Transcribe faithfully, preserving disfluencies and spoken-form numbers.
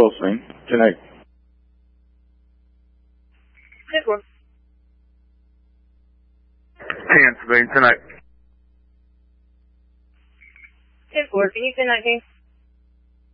Gulfstream. Tonight. ten four. ten, Civilian, tonight. ten four, can you send nineteen?